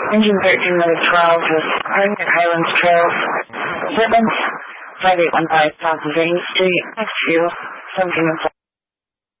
Engine 13 minute 12 is Harding at Highlands Trails. Shipments 5815 South Main Street. Next view 17